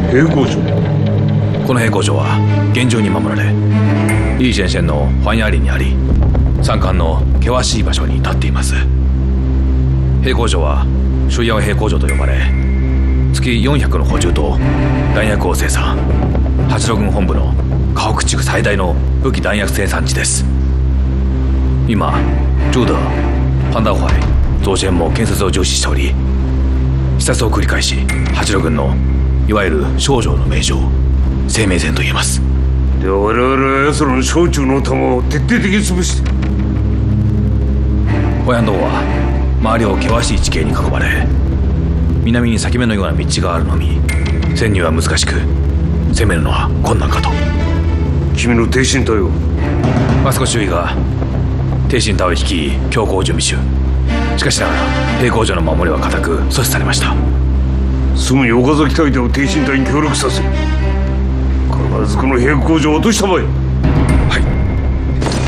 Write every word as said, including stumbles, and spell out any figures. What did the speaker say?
平工場。 この平工場は厳重に守られ、李先生のファンヤ林にあり、山間の険しい場所に立っています。平工場は朱八平工場と呼ばれ、月よんひゃくの補充と弾薬を生産。八路軍本部の河北地区最大の武器弾薬生産地です。今朱德、ファンダーホワイ、造船も建設を重視しており、視察を繰り返し八路軍のいわゆる少将の名城、生命線と言えます。 では我々は奴らの小中の弾を徹底的に潰して。 ホヤン道は周りを険しい地形に囲まれ、南に裂け目のような道があるのみ、潜入は難しく、攻めるのは困難かと。 君の挺身隊を。 マスコ中尉が挺身隊を率い強行準備中。しかしながら平工場の守りは固く阻止されました。 すぐに岡崎大隊を挺身隊に協力させる。必ずこの平工場を落としたまえ。